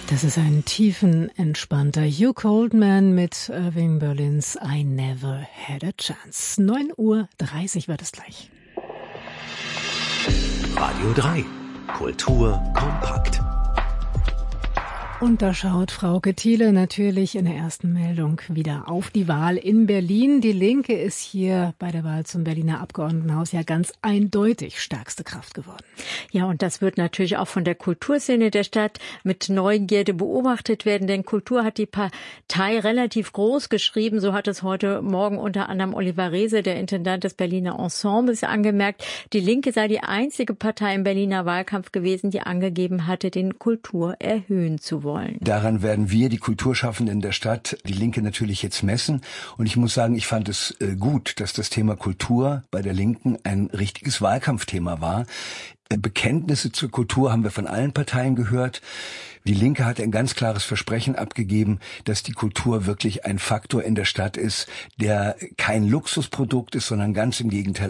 Das ist ein tiefenentspannter Hugh Goldman mit Irving Berlins I Never Had a Chance. 9:30 Uhr wird es gleich. Radio 3. Kultur kompakt. Und da schaut Frauke Thiele natürlich in der ersten Meldung wieder auf die Wahl in Berlin. Die Linke ist hier bei der Wahl zum Berliner Abgeordnetenhaus ja ganz eindeutig stärkste Kraft geworden. Ja, und das wird natürlich auch von der Kulturszene der Stadt mit Neugierde beobachtet werden, denn Kultur hat die Partei relativ groß geschrieben. So hat es heute Morgen unter anderem Oliver Reese, der Intendant des Berliner Ensembles, angemerkt. Die Linke sei die einzige Partei im Berliner Wahlkampf gewesen, die angegeben hatte, den Kultur erhöhen zu wollen. Daran werden wir, die Kulturschaffenden der Stadt, die Linke natürlich jetzt messen. Und ich muss sagen, ich fand es gut, dass das Thema Kultur bei der Linken ein richtiges Wahlkampfthema war. Bekenntnisse zur Kultur haben wir von allen Parteien gehört. Die Linke hat ein ganz klares Versprechen abgegeben, dass die Kultur wirklich ein Faktor in der Stadt ist, der kein Luxusprodukt ist, sondern ganz im Gegenteil